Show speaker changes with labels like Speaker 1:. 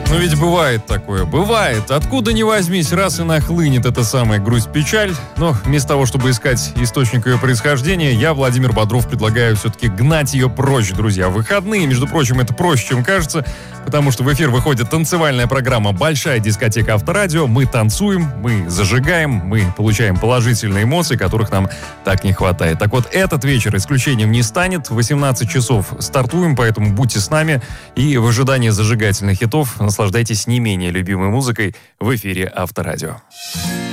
Speaker 1: Ну ведь бывает такое, бывает. Откуда ни возьмись, раз и нахлынет эта самая грусть-печаль. Но вместо того, чтобы искать источник ее происхождения, я, Владимир Бодров, предлагаю все-таки гнать ее прочь, друзья. Выходные, между прочим, это проще, чем кажется, потому что в эфир выходит танцевальная программа «Большая дискотека Авторадио». Мы танцуем, мы зажигаем, мы получаем положительные эмоции, которых нам так не хватает. Так вот, этот вечер исключением не станет. В 18 часов стартуем, поэтому будьте с нами. И в ожидании зажигательных хитов наслаждайтесь не менее любимой музыкой в эфире Авторадио.